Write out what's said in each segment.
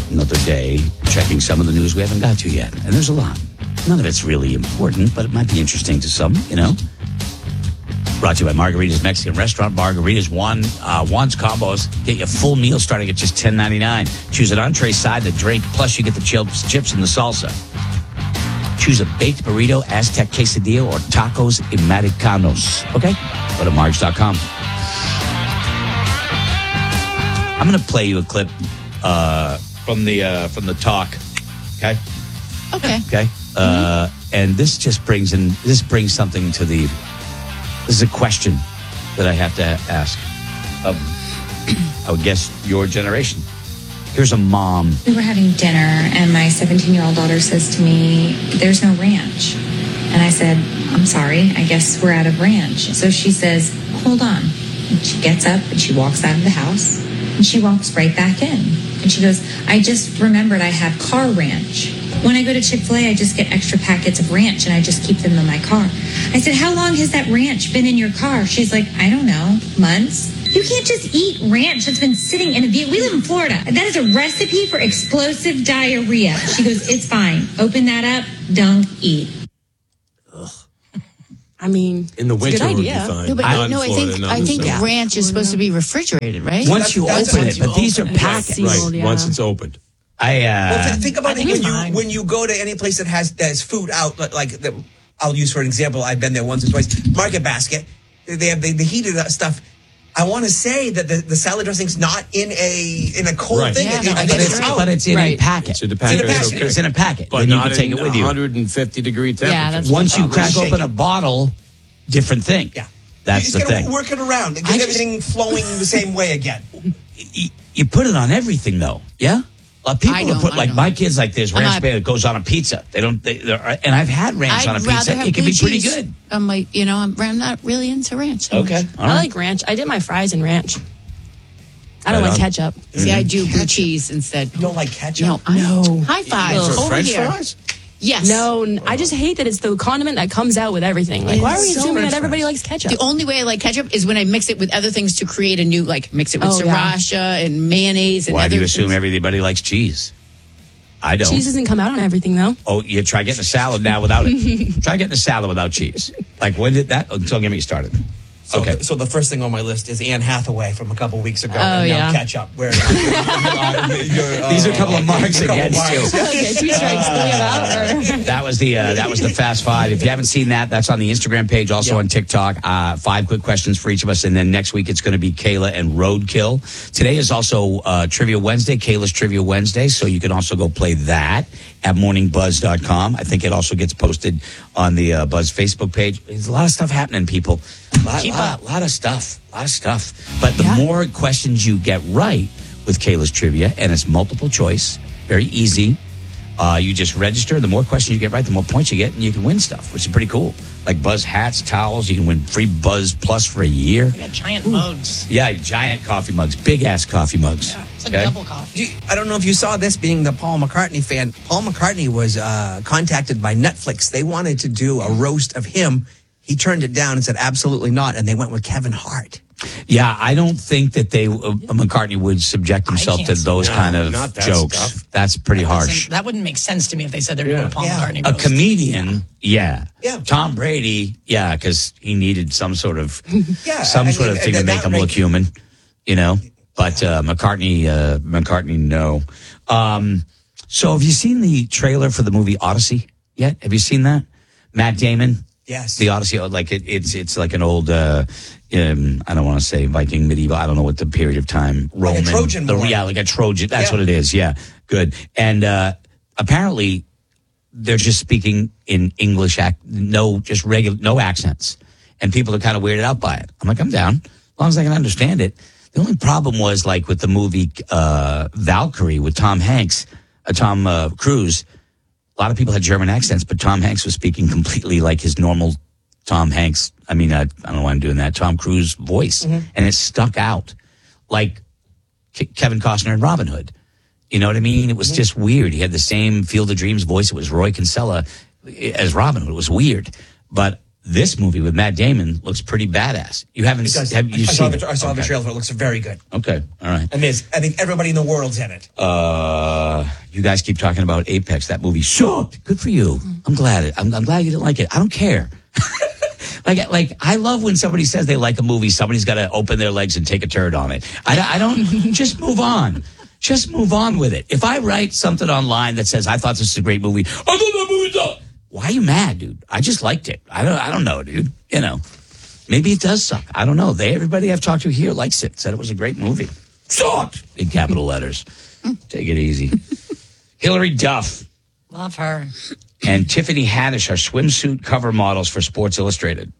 another day checking some of the news we haven't got to yet. And there's a lot. None of it's really important, but it might be interesting to some, you know. Brought to you by Margarita's Mexican Restaurant. Margarita's Juan's combos get you a full meal starting at just $10.99. Choose an entree, side, and a drink, plus you get the chips and the salsa. Choose a baked burrito, Aztec quesadilla, or tacos americanos. Okay? Go to margs.com. I'm going to play you a clip from the talk. Okay? Okay. And this just brings something to the. This is a question that I have to ask of, I would guess, your generation. Here's a mom. We were having dinner, and my 17-year-old daughter says to me, "There's no ranch." And I said, "I'm sorry, I guess we're out of ranch." So she says, "Hold on." And she gets up, and she walks out of the house, and she walks right back in. And she goes, "I just remembered I have car ranch. When I go to Chick-fil-A, I just get extra packets of ranch, and I just keep them in my car." I said, "How long has that ranch been in your car?" She's like, "I don't know, months." You can't just eat ranch that's been sitting in a vehicle. We live in Florida. That is a recipe for explosive diarrhea. She goes, "It's fine. Open that up, dunk, eat." Ugh. I mean, in the winter it would be fine. No, but I think ranch is supposed to be refrigerated, right? Once you open it, but these are packets. Right, once it's opened. Think about it when you go to any place that's food out, like I'll use for an example. I've been there once or twice. Market Basket, they have the heated stuff. I want to say that the salad dressing's not in a cold thing. Yeah, but it's in a packet. It's in a packet. But then not you can take it with you. 150-degree temperature. Yeah, once you crack open a bottle, different thing. Yeah, that's the thing. Work it around and get everything flowing the same way again. You put it on everything, though. Yeah. People put my kids like this ranch that goes on a pizza. And I've had ranch on a pizza. It can be pretty good. I'm like, I'm not really into ranch. Okay, I like ranch. I did my fries in ranch. I don't like ketchup. See, I do blue cheese instead. You don't like ketchup? No. High five. For French fries? Yes. No, I just hate that it's the condiment that comes out with everything. Like, why are we assuming that everybody likes ketchup? The only way I like ketchup is when I mix it with other things to create a new, mix it with sriracha and mayonnaise. And why do you assume everybody likes cheese? I don't. Cheese doesn't come out on everything, though. Oh, you try getting a salad now without it. Try getting a salad without cheese. Like, when did that? Don't get me started. Okay. So the first thing on my list is Anne Hathaway from a couple weeks ago. Oh, and yeah. now ketchup. Where these are a couple of marks against you. Okay, 2 strikes, 3 out. That was the Fast Five. If you haven't seen that, that's on the Instagram page, also on TikTok. 5 quick questions for each of us, and then next week it's going to be Kayla and Roadkill. Today is also Trivia Wednesday, Kayla's Trivia Wednesday, so you can also go play that at morningbuzz.com. I think it also gets posted on the Buzz Facebook page. There's a lot of stuff happening, people. A lot of stuff. But the more questions you get right with Kayla's Trivia, and it's multiple choice, very easy. You just register. The more questions you get right, the more points you get, and you can win stuff, which is pretty cool. Like Buzz hats, towels. You can win free Buzz Plus for a year. I got giant mugs. Yeah, giant coffee mugs. Big-ass coffee mugs. Yeah, it's like double coffee. I don't know if you saw this, being the Paul McCartney fan. Paul McCartney was contacted by Netflix. They wanted to do a roast of him. He turned it down and said, absolutely not. And they went with Kevin Hart. Yeah, I don't think that McCartney would subject himself to those kind of jokes. Stuff. That's pretty harsh. That wouldn't make sense to me if they said they're doing a Paul McCartney roast. A comedian, yeah. Tom Brady, because he needed some sort of thing to make him look human, But McCartney, no. So have you seen the trailer for the movie Odyssey yet? Have you seen that? Matt Damon. Yes. The Odyssey, it's like an old, I don't want to say Viking, medieval, I don't know what the period of time, Roman. Like a Trojan War. Yeah, like a Trojan, that's what it is, yeah, good. And apparently they're just speaking in English, no accents. And people are kind of weirded out by it. I'm like, I'm down, as long as I can understand it. The only problem was like with the movie Valkyrie with Tom Cruise. A lot of people had German accents, but Tom Hanks was speaking completely like his normal Tom Hanks. I mean, I don't know why I'm doing that. Tom Cruise voice. Mm-hmm. And it stuck out like Kevin Costner in Robin Hood. You know what I mean? It was just weird. He had the same Field of Dreams voice. It was Roy Kinsella as Robin Hood. It was weird. But This movie with Matt Damon looks pretty badass. You haven't have you seen it? I saw the trailer. It looks very good. Okay, all right. And I think everybody in the world's in it. You guys keep talking about Apex. That movie sucked. Good for you. I'm glad. I'm glad you didn't like it. I don't care. Like I love when somebody says they like a movie. Somebody's got to open their legs and take a turd on it. I don't. Just move on. Just move on with it. If I write something online that says I thought this was a great movie, I thought that movie sucked. Why are you mad, dude? I just liked it. I don't know, dude. You know, maybe it does suck. I don't know. Everybody I've talked to here likes it. Said it was a great movie. Sucked in capital letters. Take it easy. Hillary Duff. Love her. And Tiffany Haddish are swimsuit cover models for Sports Illustrated.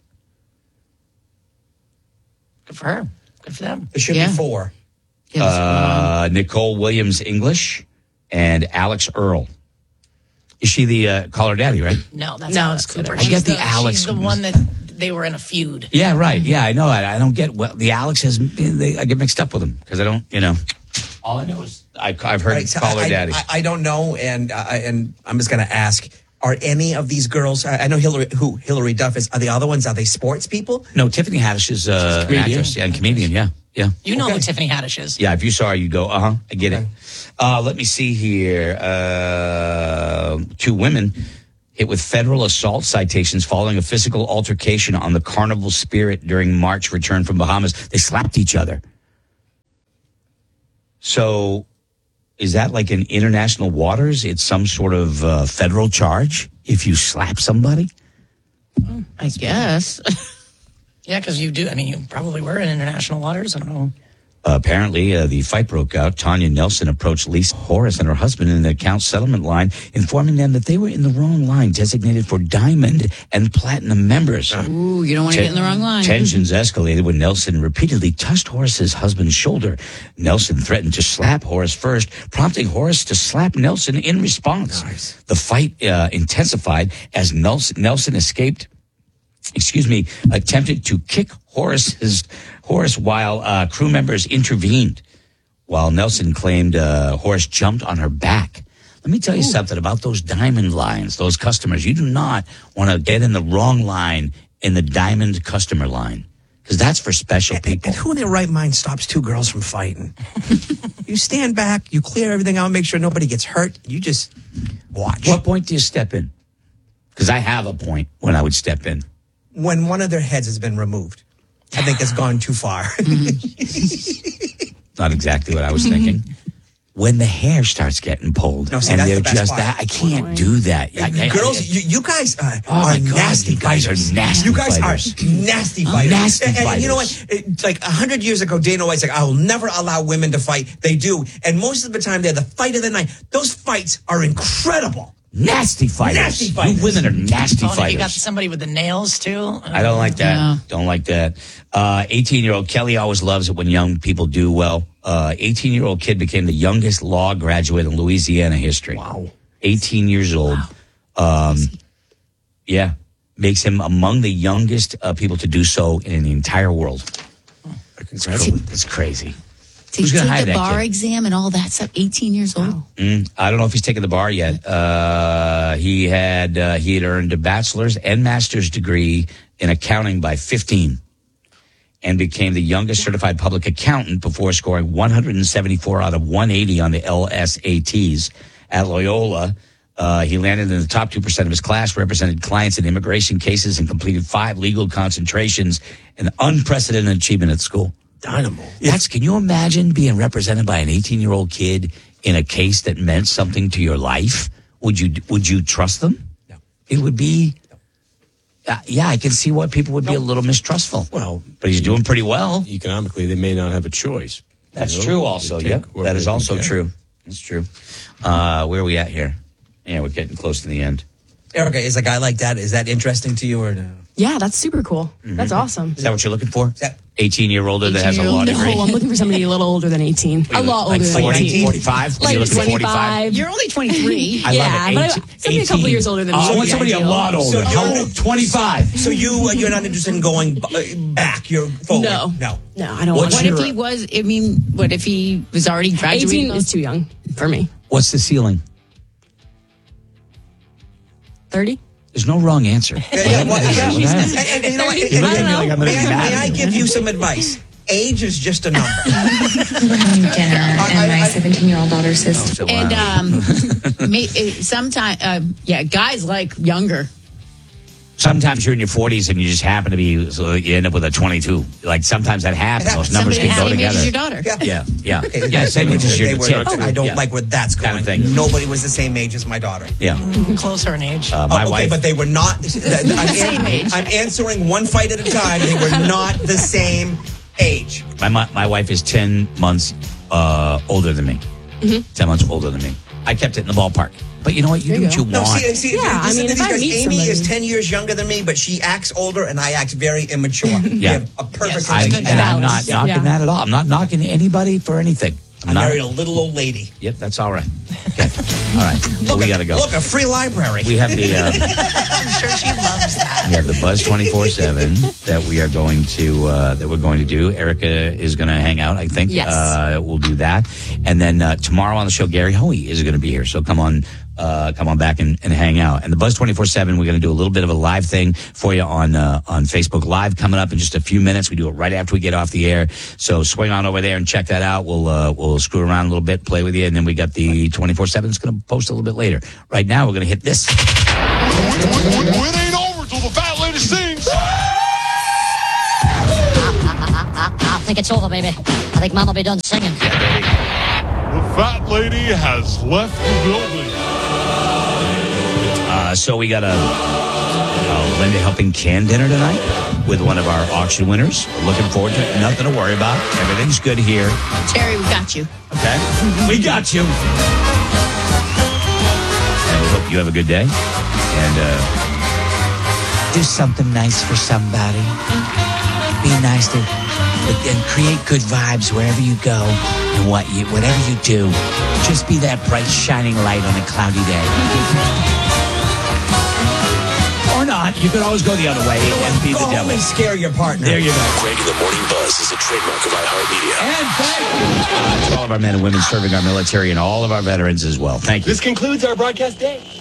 Good for her. Good for them. It should be 4. Nicole Williams English and Alex Earl. Is she the Call Her Daddy, right? No, that's Alex Cooper. I get the Alex. She's the one that they were in a feud. Yeah, right. Yeah, I know. I don't get the Alex has. I get mixed up with them because I don't. You know, all I know is I've heard Call Her Daddy. I don't know, and I'm just going to ask: are any of these girls? I know Hillary Duff is. Are the other ones? Are they sports people? No, Tiffany Haddish is an actress and comedian. Yeah. Yeah. You know who Tiffany Haddish is. Yeah, if you saw her, you'd go, I get it. Let me see here. 2 women hit with federal assault citations following a physical altercation on the Carnival Spirit during March return from Bahamas. They slapped each other. So is that like in international waters? It's some sort of federal charge if you slap somebody? I guess. Yeah, because you do. I mean, you probably were in international waters. I don't know. Apparently, the fight broke out. Tanya Nelson approached Lisa Horace and her husband in the account settlement line, informing them that they were in the wrong line designated for diamond and platinum members. Ooh, you don't want to get in the wrong line. Tensions escalated when Nelson repeatedly touched Horace's husband's shoulder. Nelson threatened to slap Horace first, prompting Horace to slap Nelson in response. Nice. The fight intensified as Nelson attempted to kick Horace while crew members intervened. While Nelson claimed Horace jumped on her back. Let me tell you something about those diamond lines, those customers. You do not want to get in the wrong line in the diamond customer line because that's for special people. And who in their right mind stops 2 girls from fighting? You stand back, you clear everything out, make sure nobody gets hurt. You just watch. What point do you step in? Because I have a point when I would step in. When one of their heads has been removed. I think it's gone too far. Not exactly what I was thinking. When the hair starts getting pulled, no, see, and that's they're the best just part. that, I can't do that. Girls, you guys are nasty. You guys are nasty. You guys fighters. are nasty fighters. Nasty and fighters. You know what? It's like 100 years ago, Dana White's like, I will never allow women to fight. They do, and most of the time, they're the fight of the night. Those fights are incredible. Nasty fighters. Nasty fighters. You women are nasty fighters. You got somebody with the nails too. I don't like that. No. Don't like that. 18-year-old Kelly always loves it when young people do well. 18-year-old kid became the youngest law graduate in Louisiana history. Wow. 18 years old. Wow. Yeah. Makes him among the youngest people to do so in the entire world. It's crazy. To Who's gonna hire take the that bar kid? exam and all that stuff, 18 years old. I don't know if he's taken the bar yet. He had earned a bachelor's and master's degree in accounting by 15 and became the youngest certified public accountant before scoring 174 out of 180 on the LSATs at Loyola. He landed in the top 2% of his class, represented clients in immigration cases, and completed 5 legal concentrations, an unprecedented achievement at school. Dynamo. Can you imagine being represented by an 18-year-old kid in a case that meant something to your life? Would you trust them? No. It would be. I can see why people would be a little mistrustful. Well, but he's doing pretty well. Economically, they may not have a choice. That's true. Also, yeah, that is also true. That's true. Where are we at here? Yeah, we're getting close to the end. Erica, is a guy like that, is that interesting to you or no? Yeah, that's super cool. Mm-hmm. That's awesome. Is that what you're looking for? Yeah. 18-year-older that has a law No, degree. I'm looking for somebody a little older than 18. A lot like older than 40, 18. 45? Like You're looking for 25. You're only 23. I Yeah, love it. but somebody a couple years older than me. I would want be somebody a ideal. lot older. So How you're- old? 25. So you're not interested in going back? You're forward? No. No. No, I don't What's want What to. if he was, what if he was already graduating? 18 is too young for me. What's the ceiling? 30? There's no wrong answer. And you know what? May I give you some advice? Age is just a number. Having dinner, and my 17-year-old daughter says to me, And sometimes, guys like younger. Sometimes you're in your 40s and you just happen to be, so you end up with a 22. Like sometimes that happens. Those numbers Somebody can go same age together. as your daughter. Yeah, same age as your kid. I don't like where that's going. Kind of thing. Nobody was the same age as my daughter. Yeah. Closer in age. My wife. But they were not. I'm answering one fight at a time. They were not the same age. My wife is 10 months older than me. 10 months older than me. I kept it in the ballpark. But you know what? You do what you No, want. see, Yeah, listen to if these I guys. meet Amy somebody- is 10 years younger than me, but she acts older and I act very immature. We have a perfect I'm not balance. knocking Yeah. that at all. I'm not knocking anybody for anything. I married a little old lady. Yep, that's all right. Okay. All right. Well, we got to go. Look, a free library. We have the I'm sure she loves that. we have the Buzz 24/7 that we are going to do. Erica is going to hang out, I think. Yes. We'll do that, and then tomorrow on the show, Gary Hoey is going to be here. So come on back and hang out. And the Buzz 24/7, we're going to do a little bit of a live thing for you on Facebook Live coming up in just a few minutes. We do it right after we get off the air. So swing on over there and check that out. We'll screw around a little bit, play with you, and then we got the 24/7 is going to post a little bit later. Right now, we're going to hit this. It ain't over till the fat lady sings. I think it's over, baby. I think Mom will be done singing. The fat lady has left the building. So we got a Linda Helping Can dinner tonight with one of our auction winners. Looking forward to it. Nothing to worry about. Everything's good here. Terry, we got you. Okay? We got you. And we hope you have a good day. And do something nice for somebody. Be nice to, and create good vibes wherever you go and whatever you do. Just be that bright, shining light on a cloudy day. Or not. You could always go the other way and be the Go devil. and scare your partner. There you go. Greg in the Morning Buzz is a trademark of iHeartMedia. And thank you to all of our men and women serving our military and all of our veterans as well. Thank you. This concludes our broadcast day.